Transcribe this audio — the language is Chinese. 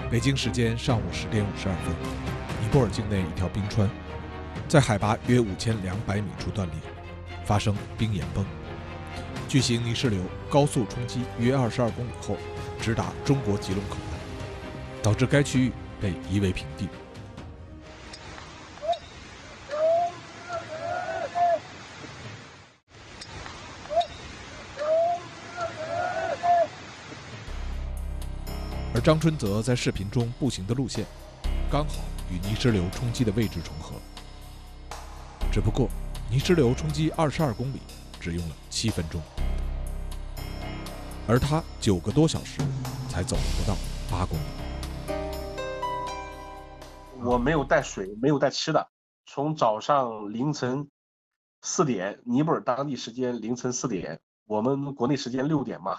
北京时间上午10点52分，尼泊尔境内一条冰川在海拔约5200米处断裂，发生冰岩崩。巨型泥石流高速冲击约22公里后，直达中国吉隆口岸，导致该区域被夷为平地。而张春泽在视频中步行的路线，刚好与泥石流冲击的位置重合。只不过，泥石流冲击22公里只用了7分钟，而他9个多小时才走了不到8公里。 我没有带水，没有带吃的，从早上凌晨4点，尼泊尔当地时间凌晨4点，我们国内时间6点嘛，